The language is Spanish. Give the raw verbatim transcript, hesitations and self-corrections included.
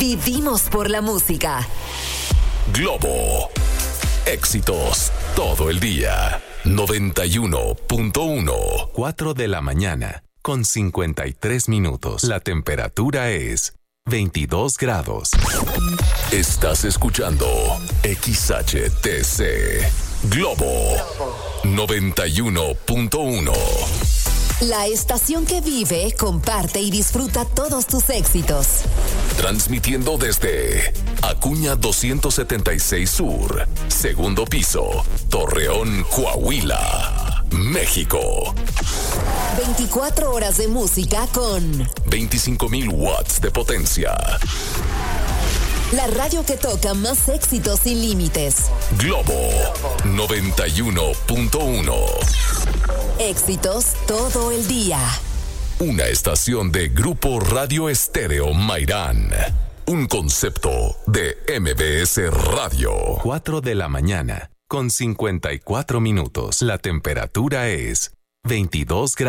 Vivimos por la música. Globo. Éxitos todo el día. noventa y uno punto uno. cuatro de la mañana, con cincuenta y tres minutos. La temperatura es veintidós grados. Estás escuchando X H T C Globo noventa y uno punto uno. La estación que vive, comparte y disfruta todos tus éxitos. Transmitiendo desde Acuña doscientos setenta y seis Sur, segundo piso, Torreón, Coahuila, México. veinticuatro horas de música con veinticinco mil watts de potencia. La radio que toca más éxitos sin límites. Globo noventa y uno punto uno. Éxitos todo el día. Una estación de Grupo Radio Estéreo Mairán. Un concepto de M B S Radio. cuatro de la mañana, con cincuenta y cuatro minutos. La temperatura es veintidós grados.